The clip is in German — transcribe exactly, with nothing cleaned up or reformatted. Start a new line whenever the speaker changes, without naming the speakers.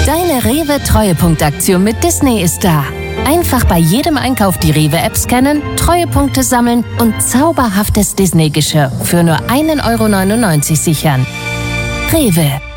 Deine Rewe-Treuepunktaktion mit Disney ist da. Einfach bei jedem Einkauf die Rewe-App scannen, Treuepunkte sammeln und zauberhaftes Disney-Geschirr für nur einen Euro neunundneunzig sichern. Rewe.